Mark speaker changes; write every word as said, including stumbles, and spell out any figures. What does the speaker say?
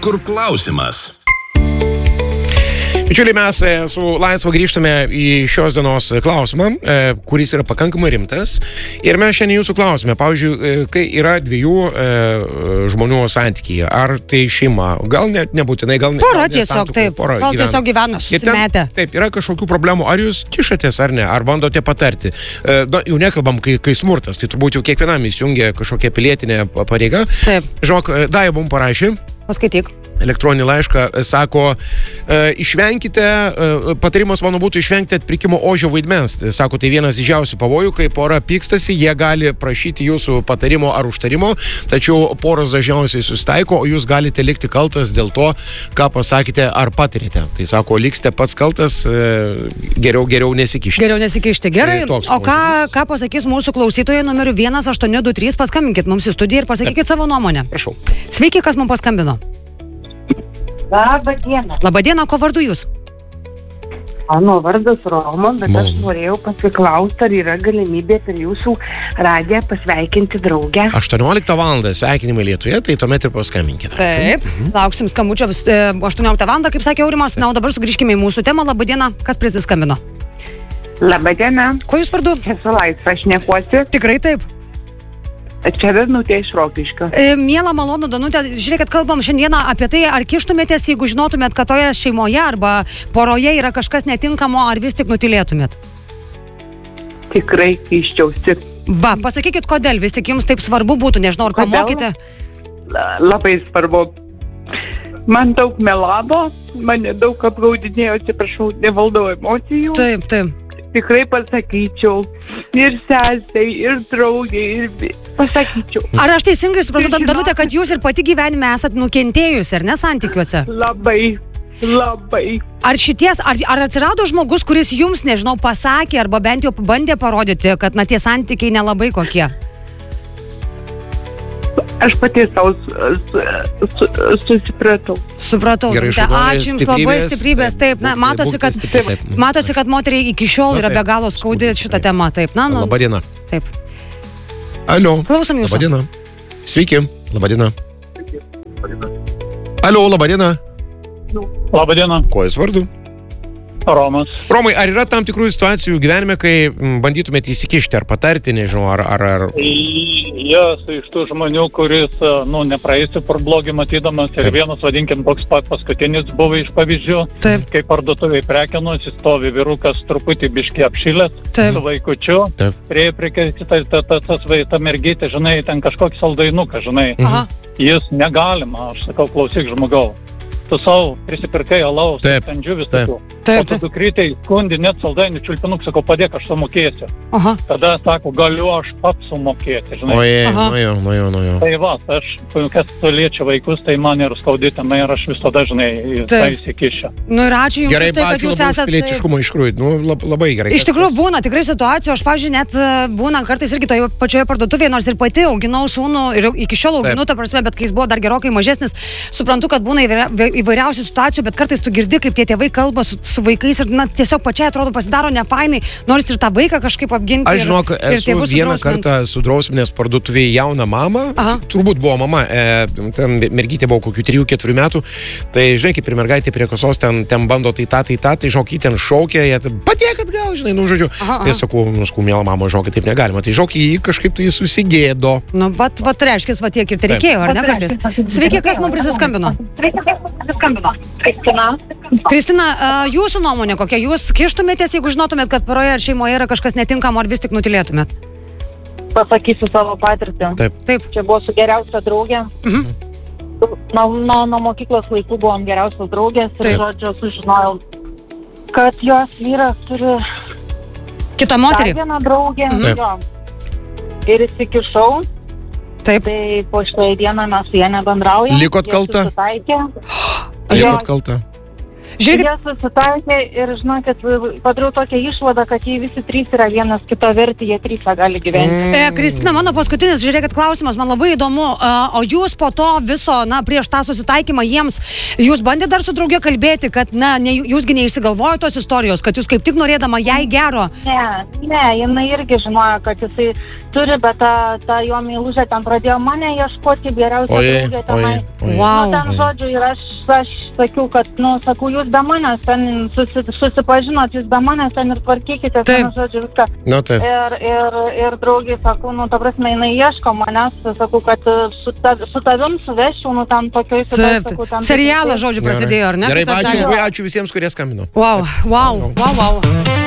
Speaker 1: kur klausimas.
Speaker 2: Bičiuliai, mes su Laisva grįžtame į šios dienos klausimą, kuris yra pakankamai rimtas. Ir mes šiandien jūsų klausime, pavyzdžiui, kai yra dviejų e, žmonių santykiai, ar tai šeima, gal net nebūtinai, gal...
Speaker 3: Pora tiesiog, taip, pora gal gyvena. Tiesiog gyvena susimetę.
Speaker 2: Taip, yra kažkokių problemų, ar jūs kišatės ar ne, ar bandote patarti. E, nu, jau nekalbam, kai, kai smurtas, tai turbūt jau kiekvienam įsijungia kažkokia pilietinė pareiga. Taip. Žinok, Daiva mums parašė.
Speaker 3: Paskaityk.
Speaker 2: Elektroninį laišką, sako, e, išvenkite, e, patarimas mano būtų išvengti atpirkimo ožio vaidmens. Sako, tai vienas didžiausių pavojų, kai pora pykstasi, jie gali prašyti jūsų patarimo ar užtarimo, tačiau poros dažniausiai susitaiko, o jūs galite likti kaltas dėl to, ką pasakėte ar patirėte. Tai sako, liksite pats kaltas, e, geriau, geriau nesikišti.
Speaker 3: Geriau nesikišti, gerai. Tai o ką, ką pasakys mūsų klausytojai numeriu vienas aštuoni du trys, paskambinkit mums į studiją ir pasakykit Taip. Savo nuomonę.
Speaker 2: Prašau.
Speaker 3: Sveiki, kas mums paskambino?
Speaker 4: Labą dieną.
Speaker 3: Labą dieną, ko vardu jūs?
Speaker 4: Mano vardas Roma, bet Man. Aš norėjau pasiklausti, ar yra galimybė per jūsų radiją pasveikinti draugę.
Speaker 2: aštuonioliktą valandą sveikinimai Lietuvoje, tai tuomet ir paskambinkite.
Speaker 3: Taip, mhm. lauksim skambučio aštuonioliktą valandą, kaip sakė Aurimas. Na, o dabar sugrįžkime į mūsų temą. Labą dieną, kas prisiskambino?
Speaker 4: Labą dieną.
Speaker 3: Ko jūs vardu?
Speaker 4: Esu Laisva, aš šnekuosi.
Speaker 3: Tikrai taip.
Speaker 4: Čia Danutė iš Rokiškio.
Speaker 3: E, miela, malonu, Danutė. Žiūrėkit, kalbam šiandieną apie tai, ar kištumėtės, jeigu žinotumėt, kad toje šeimoje arba poroje yra kažkas netinkamo, ar vis tik nutilėtumėt?
Speaker 4: Tikrai kiščiausi.
Speaker 3: Va, pasakykit, kodėl vis tik jums taip svarbu būtų, nežinau, ar pamokyti?
Speaker 4: Labai svarbu. Man daug melavo, mane daug apgaudinėjo, atsiprašau, nevaldau emocijų.
Speaker 3: Taip, taip.
Speaker 4: Tikrai pasakyčiau, ir sesei, ir draugiai, ir pasakyčiau.
Speaker 3: Ar aš teisingai suprantu, Danutė, kad jūs ir pati gyvenime esat nukentėjusi, ar ne, santykiuose?
Speaker 4: Labai, labai.
Speaker 3: Ar šities, ar, ar atsirado žmogus, kuris jums, nežinau, pasakė, arba bent jau bandė parodyti, kad, na, tie santykiai nelabai kokie?
Speaker 4: Aš pati savo susipratau.
Speaker 3: Supratau.
Speaker 2: Gerai,
Speaker 3: ačiū Jums labai, stiprybės. Taip, na, matosi, kad, taip, matosi, kad moteriai iki šiol yra be galo skaudi šitą temą. Taip, na, nu.
Speaker 2: Labadiena.
Speaker 3: Taip.
Speaker 2: Alio.
Speaker 3: Klausom Jūsų.
Speaker 2: Labadiena. Sveiki. Labadiena. Alio, labadiena.
Speaker 5: Labadiena.
Speaker 2: Ko jūs vardu?
Speaker 5: Romas.
Speaker 2: Romai, ar yra tam tikrų situacijų gyvenime, kai bandytumėte įsikišti ar patarti, nežinau, ar... ar, ar...
Speaker 5: Jas iš tų žmonių, kuris, nu, nepraeisi per blogį matydamas. Ir Taip. Vienas, vadinkim, toks pat paskutinis buvo iš pavyzdžių.
Speaker 3: Taip.
Speaker 5: Kai parduotuviai prekinuosi, stovi vyrukas truputį biškį apšilęs
Speaker 3: Taip.
Speaker 5: Su vaikučiu.
Speaker 2: Taip.
Speaker 5: Prie prie ta, ta, ta, ta, ta mergytė, žinai, ten kažkokį saldainuką, žinai.
Speaker 3: Aha.
Speaker 5: Jis negalima, aš sakau, klausyk žmogau. Tu savo prisipirkai alaus, ten džiuvis tokių. O tu dukrytei skundi net saldainių čiulpinuk, sakau, padėk, aš sumokėsiu.
Speaker 3: Aha.
Speaker 5: Tada sako, galiu aš pats sumokėti, žinai.
Speaker 2: Oje, nu jo, nu jo, nu jo.
Speaker 5: Tai va, aš, kas liečia vaikus, tai man ir skauditama ir aš visada, žinai, tai įsikišiu.
Speaker 3: Nu ir ačiū Jums
Speaker 2: gerai,
Speaker 3: už tai, kad Jūs esate...
Speaker 2: Pilietiškumo iš tikrųjų, nu, lab, labai gerai.
Speaker 3: Iš tikrųjų būna tikrai situacijų, aš, pavyzdžiui, net būna kartais irgi toje pačioje parduotuvėje, nors ir pati auginau sūnų ir iki šiol auginu, ta prasme, bet kai jis buvo dar gerokai mažesnis, suprantu, kad būna įvairiausių situacijų, bet kartais tu girdi, kaip tie tėvai kalba su, su vaikais ir, na, tiesiog pačiai atrodo pasidaro nefainai, nors ir tą vaiką kažkaip apginti.
Speaker 2: Aš žinok,
Speaker 3: ir, ir
Speaker 2: esu vieną kartą sudrausminęs parduotuvėje jauną mamą,
Speaker 3: Aha.
Speaker 2: turbūt buvo mama, e, ten mergytė buvo kokių trijų keturių metų, tai žinai, kaip ir mergaitė prie kasos ten, ten bando tai tą, tai tą, tai žinok, jį ten šaukė, jie padėkit gal, žinai, nu žodžiu. Aha, aha. Tai sakau, nuskau, mėla mama, žinok, taip negalima, tai žinok, jį kažkaip tai susigėdo.
Speaker 3: Nu, vat, vat reiškia, va tiek ir tai reikėjo, ar ne, kartais? Sveiki, kas mums prisiskambino?
Speaker 4: Kristina.
Speaker 3: Kristina, jūsų nuomonė kokia? Jūs kištumėtės, jeigu žinotumėt, kad poroje ar šeimoje yra kažkas netinkamo, ar vis tik nutilėtumėt?
Speaker 4: Pasakysiu savo patirtį.
Speaker 2: Taip.
Speaker 3: Taip.
Speaker 4: Čia buvo su geriausia draugė.
Speaker 3: Mhm.
Speaker 4: Nuo, nuo, nuo mokyklos laikų buvom geriausios draugės ir,
Speaker 3: Taip.
Speaker 4: žodžiu, sužinojau, kad jos vyras turi
Speaker 3: Kita moterį?
Speaker 4: dar vieną draugę.
Speaker 2: Mhm.
Speaker 4: Jo. Ir įsikišau.
Speaker 3: Taip.
Speaker 4: Tai po šitai dieną mes su jie nebendraujame.
Speaker 2: Likot kalta?
Speaker 4: Susitaikė.
Speaker 2: Likot kalta?
Speaker 3: Žiūrėkit.
Speaker 4: Jie susitaikė ir, žinokit, padariau tokią išvadą, kad jie visi trys yra vienas kito verti, jie trys gali gyventi.
Speaker 3: Mm. E, Kristina, mano paskutinis, žiūrėkit, klausimas, man labai įdomu, o jūs po to viso, na, prieš tą susitaikymą jiems, jūs bandėte dar su draugė kalbėti, kad, na, ne, jūsgi neįsigalvojo tos istorijos, kad jūs kaip tik norėdama jai gero?
Speaker 4: Ne, ne, jinai irgi žinojo, kad jisai turi, bet ta, ta jo meilužė ten pradėjo mane ieškoti geriausią draugę tenai.
Speaker 3: Wow.
Speaker 4: Nu, ten žodžiu, ir aš, aš sakiau, kad, nu, sakau, jūs be manęs ten susi, susipažinot, jūs be manęs ten ir tvarkykite, ten, žodžiu, viską.
Speaker 2: Nu, taip.
Speaker 4: Ir, ir, ir draugiai, sakau, nu, ta prasme, jinai ieško manęs, sakau, kad su, ta, su tavim suvešiu, nu, ten tokioj situacijai.
Speaker 3: Serialas, žodžiu, prasidėjo, ar ne?
Speaker 2: Gerai, ačiū, labai ačiū visiems, kurie skambino.
Speaker 3: Wow, wow, wow, wow.